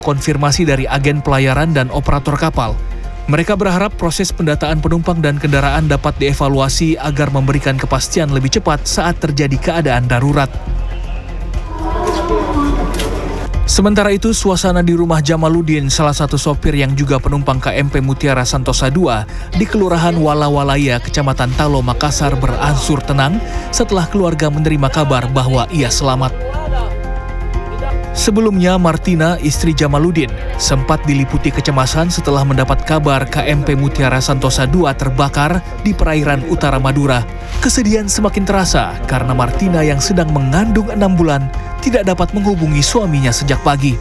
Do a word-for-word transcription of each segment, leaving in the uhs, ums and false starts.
konfirmasi dari agen pelayaran dan operator kapal. Mereka berharap proses pendataan penumpang dan kendaraan dapat dievaluasi agar memberikan kepastian lebih cepat saat terjadi keadaan darurat. Sementara itu, suasana di rumah Jamaluddin, salah satu sopir yang juga penumpang K M P Mutiara Santosa dua di Kelurahan Walawalaya, Kecamatan Talo, Makassar berangsur tenang setelah keluarga menerima kabar bahwa ia selamat. Sebelumnya, Martina, istri Jamaluddin, sempat diliputi kecemasan setelah mendapat kabar K M P Mutiara Santosa dua terbakar di perairan utara Madura. Kesedihan semakin terasa karena Martina yang sedang mengandung enam bulan tidak dapat menghubungi suaminya sejak pagi.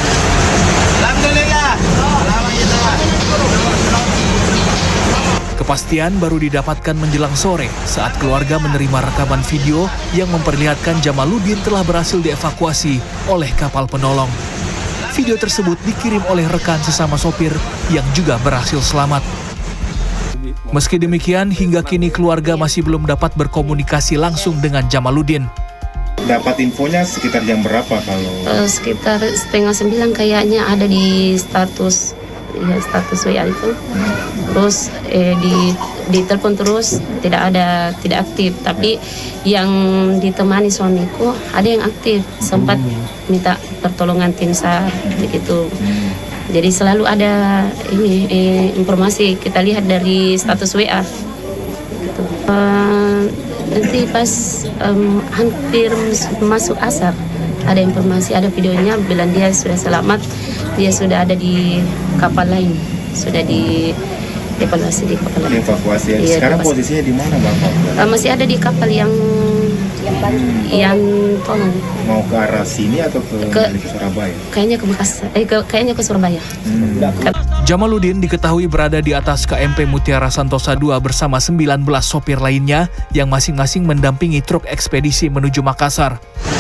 Kepastian baru didapatkan menjelang sore saat keluarga menerima rekaman video yang memperlihatkan Jamaluddin telah berhasil dievakuasi oleh kapal penolong. Video tersebut dikirim oleh rekan sesama sopir yang juga berhasil selamat. Meski demikian, hingga kini keluarga masih belum dapat berkomunikasi langsung dengan Jamaluddin. Dapat infonya sekitar jam berapa kalau? Uh, sekitar setengah sembilan kayaknya ada di status ya status W A itu. Terus eh, di di telepon terus tidak ada tidak aktif, tapi yang ditemani suamiku ada yang aktif, sempat minta pertolongan tim SAR begitu. Jadi selalu ada ini eh, informasi kita lihat dari status W A gitu. Uh, nanti pas um, hampir masuk asar ada informasi, ada videonya bilang dia sudah selamat, dia sudah ada di kapal lain, sudah di evaluasi di kapal lain. Evakuasi. Iya, sekarang evakuasi. Posisinya di mana, Bapak? Uh, masih ada di kapal yang hmm. yang tolong. Mau ke arah sini atau ke, ke, ke Surabaya? Kayaknya ke Makassar, eh ke, kayaknya ke Surabaya. Hmm. Jamaluddin diketahui berada di atas K M P Mutiara Santosa dua bersama sembilan belas sopir lainnya yang masing-masing mendampingi truk ekspedisi menuju Makassar.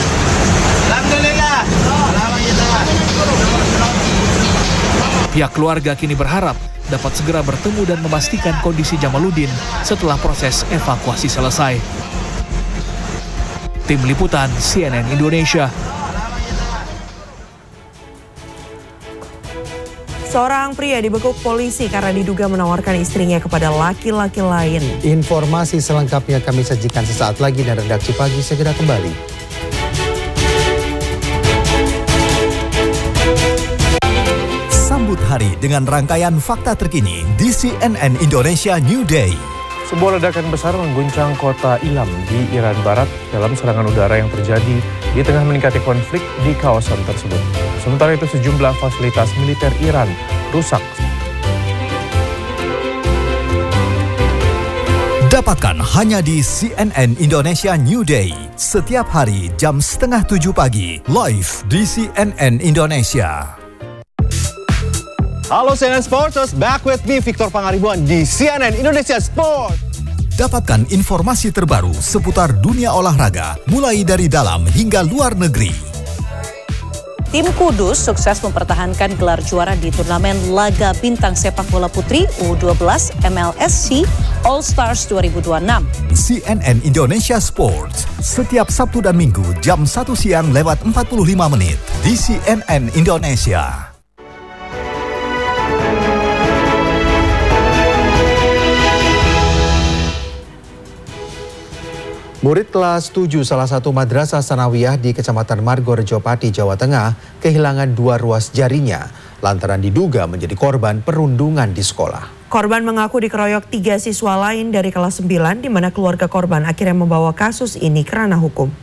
Pihak keluarga kini berharap dapat segera bertemu dan memastikan kondisi Jamaluddin setelah proses evakuasi selesai. Tim Liputan C N N Indonesia. Seorang pria dibekuk polisi karena diduga menawarkan istrinya kepada laki-laki lain. Informasi selengkapnya kami sajikan sesaat lagi dan redaksi pagi segera kembali. Sambut hari dengan rangkaian fakta terkini di C N N Indonesia New Day. Sebuah ledakan besar mengguncang kota Ilam di Iran Barat dalam serangan udara yang terjadi di tengah meningkatnya konflik di kawasan tersebut. Sementara itu sejumlah fasilitas militer Iran rusak. Dapatkan hanya di C N N Indonesia New Day. Setiap hari jam setengah tujuh pagi, live di C N N Indonesia. Halo C N N Sporters, back with me Victor Pangaribuan di C N N Indonesia Sport. Dapatkan informasi terbaru seputar dunia olahraga, mulai dari dalam hingga luar negeri. Tim Kudus sukses mempertahankan gelar juara di turnamen laga bintang sepak bola putri U dua belas M L S C All Stars dua ribu dua puluh enam. C N N Indonesia Sports, setiap Sabtu dan Minggu jam satu siang lewat empat puluh lima menit di C N N Indonesia. Murid kelas tujuh salah satu madrasah sanawiyah di Kecamatan Margorejo Pati, Jawa Tengah kehilangan dua ruas jarinya lantaran diduga menjadi korban perundungan di sekolah. Korban mengaku dikeroyok tiga siswa lain dari kelas sembilan di mana keluarga korban akhirnya membawa kasus ini ke ranah hukum.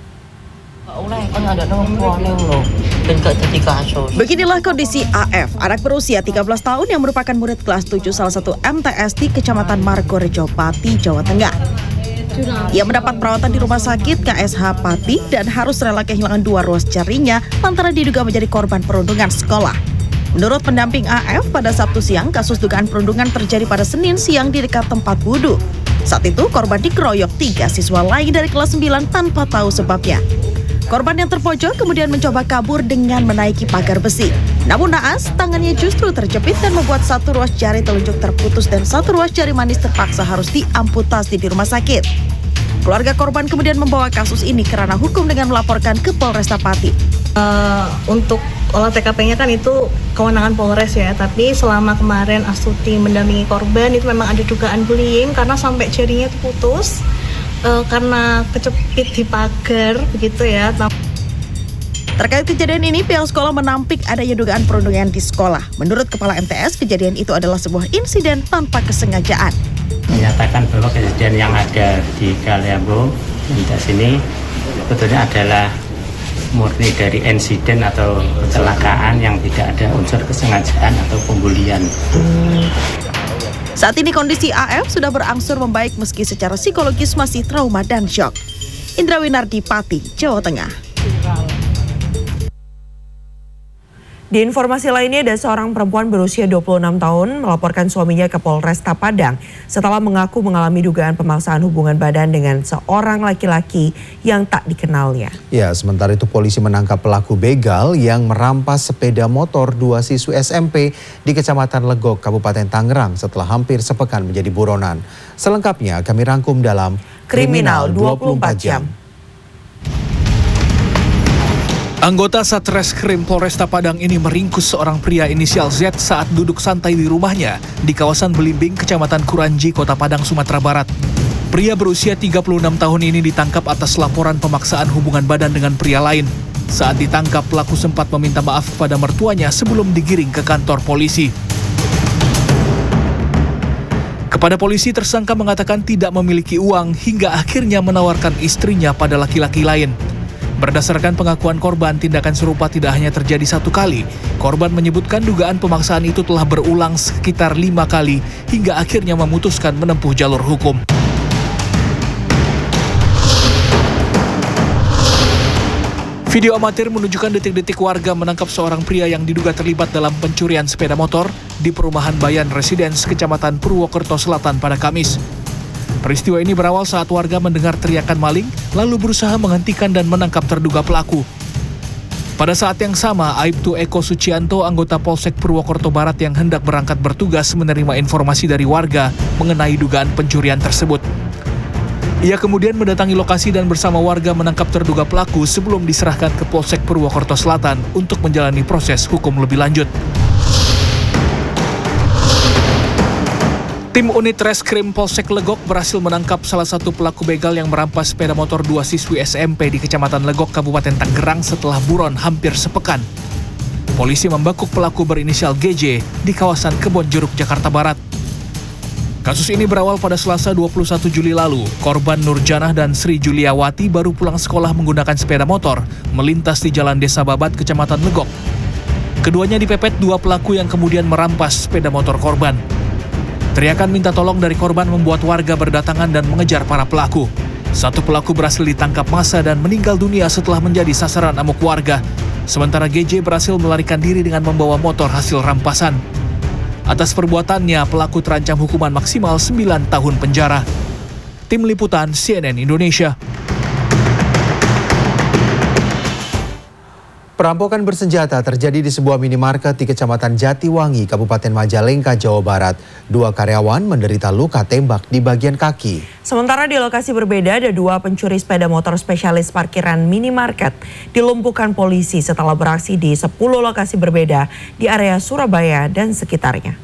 Beginilah kondisi A F, anak berusia tiga belas tahun yang merupakan murid kelas tujuh salah satu M T S di Kecamatan Margorejo Pati, Jawa Tengah. Ia mendapat perawatan di rumah sakit K S H Pati dan harus rela kehilangan dua ruas jarinya lantaran diduga menjadi korban perundungan sekolah. Menurut pendamping A F, pada Sabtu siang kasus dugaan perundungan terjadi pada Senin siang di dekat tempat wudhu. Saat itu korban dikeroyok tiga siswa lain dari kelas sembilan tanpa tahu sebabnya. Korban yang terpojok kemudian mencoba kabur dengan menaiki pagar besi. Namun naas, tangannya justru terjepit dan membuat satu ruas jari telunjuk terputus dan satu ruas jari manis terpaksa harus diamputasi di rumah sakit. Keluarga korban kemudian membawa kasus ini ke ranah hukum dengan melaporkan ke Polresta Pati. Uh, untuk olah T K P-nya kan itu kewenangan Polres ya, tapi selama kemarin Astuti mendampingi korban itu memang ada dugaan bullying karena sampai jarinya itu putus uh, karena kecepit di pagar begitu ya. Terkait kejadian ini, pihak sekolah menampik adanya dugaan perundungan di sekolah. Menurut Kepala M T S, kejadian itu adalah sebuah insiden tanpa kesengajaan. Menyatakan bahwa kejadian yang ada di Kaliambo, M T S ini sebetulnya adalah murni dari insiden atau kecelakaan yang tidak ada unsur kesengajaan atau pembulian. Saat ini kondisi A F sudah berangsur membaik meski secara psikologis masih trauma dan syok. Indra Winardi, Pati, Jawa Tengah. Di informasi lainnya, ada seorang perempuan berusia dua puluh enam tahun melaporkan suaminya ke Polresta Padang setelah mengaku mengalami dugaan pemaksaan hubungan badan dengan seorang laki-laki yang tak dikenalnya. Ya, sementara itu polisi menangkap pelaku begal yang merampas sepeda motor dua siswi S M P di Kecamatan Legok, Kabupaten Tangerang setelah hampir sepekan menjadi buronan. Selengkapnya kami rangkum dalam Kriminal dua puluh empat jam. Anggota Satreskrim Polresta Padang ini meringkus seorang pria inisial Z saat duduk santai di rumahnya di kawasan Belimbing, Kecamatan Kuranji, Kota Padang, Sumatera Barat. Pria berusia tiga puluh enam tahun ini ditangkap atas laporan pemaksaan hubungan badan dengan pria lain. Saat ditangkap, pelaku sempat meminta maaf kepada mertuanya sebelum digiring ke kantor polisi. Kepada polisi, tersangka mengatakan tidak memiliki uang hingga akhirnya menawarkan istrinya pada laki-laki lain. Berdasarkan pengakuan korban, tindakan serupa tidak hanya terjadi satu kali. Korban menyebutkan dugaan pemaksaan itu telah berulang sekitar lima kali hingga akhirnya memutuskan menempuh jalur hukum. Video amatir menunjukkan detik-detik warga menangkap seorang pria yang diduga terlibat dalam pencurian sepeda motor di perumahan Bayan Residence, Kecamatan Purwokerto Selatan pada Kamis. Peristiwa ini berawal saat warga mendengar teriakan maling, lalu berusaha menghentikan dan menangkap terduga pelaku. Pada saat yang sama, Aibtu Eko Sucianto, anggota Polsek Purwokerto Barat yang hendak berangkat bertugas, menerima informasi dari warga mengenai dugaan pencurian tersebut. Ia kemudian mendatangi lokasi dan bersama warga menangkap terduga pelaku sebelum diserahkan ke Polsek Purwokerto Selatan untuk menjalani proses hukum lebih lanjut. Tim unit Reskrim Polsek Legok berhasil menangkap salah satu pelaku begal yang merampas sepeda motor dua siswi S M P di Kecamatan Legok, Kabupaten Tangerang setelah buron hampir sepekan. Polisi membekuk pelaku berinisial G J di kawasan Kebon Jeruk, Jakarta Barat. Kasus ini berawal pada Selasa dua puluh satu Juli lalu. Korban Nurjanah dan Sri Juliawati baru pulang sekolah menggunakan sepeda motor melintas di Jalan Desa Babat, Kecamatan Legok. Keduanya dipepet dua pelaku yang kemudian merampas sepeda motor korban. Teriakan minta tolong dari korban membuat warga berdatangan dan mengejar para pelaku. Satu pelaku berhasil ditangkap massa dan meninggal dunia setelah menjadi sasaran amuk warga. Sementara G J berhasil melarikan diri dengan membawa motor hasil rampasan. Atas perbuatannya, pelaku terancam hukuman maksimal sembilan tahun penjara. Tim Liputan C N N Indonesia. Perampokan bersenjata terjadi di sebuah minimarket di Kecamatan Jatiwangi, Kabupaten Majalengka, Jawa Barat. Dua karyawan menderita luka tembak di bagian kaki. Sementara di lokasi berbeda, ada dua pencuri sepeda motor spesialis parkiran minimarket dilumpuhkan polisi setelah beraksi di sepuluh lokasi berbeda di area Surabaya dan sekitarnya.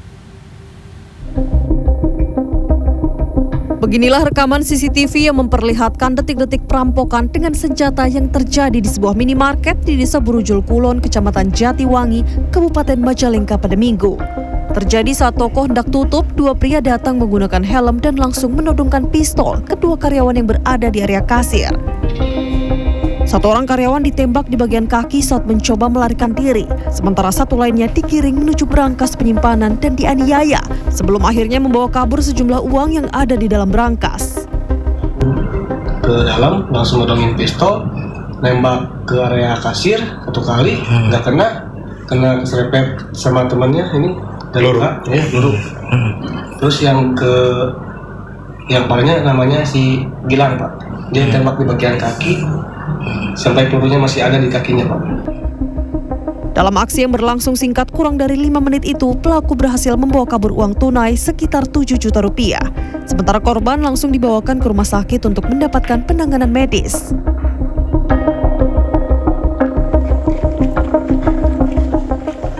Beginilah rekaman C C T V yang memperlihatkan detik-detik perampokan dengan senjata yang terjadi di sebuah minimarket di Desa Burujul Kulon, Kecamatan Jatiwangi, Kabupaten Majalengka pada Minggu. Terjadi saat toko hendak tutup, dua pria datang menggunakan helm dan langsung menodongkan pistol kedua karyawan yang berada di area kasir. Satu orang karyawan ditembak di bagian kaki saat mencoba melarikan diri, sementara satu lainnya digiring menuju berangkas penyimpanan dan dianiaya sebelum akhirnya membawa kabur sejumlah uang yang ada di dalam berangkas. Ke dalam langsung nodongin pistol, nembak ke area kasir satu kali, nggak kena, kena keserempet sama temannya ini dari luka, ya peluru. Terus yang ke yang palingnya namanya si Gilang, Pak. Dia tembak di bagian kaki. Sampai pelurunya masih ada di kakinya, Pak. Dalam aksi yang berlangsung singkat kurang dari lima menit itu, pelaku berhasil membawa kabur uang tunai sekitar tujuh juta rupiah. Sementara korban langsung dibawakan ke rumah sakit untuk mendapatkan penanganan medis.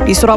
Di Surabaya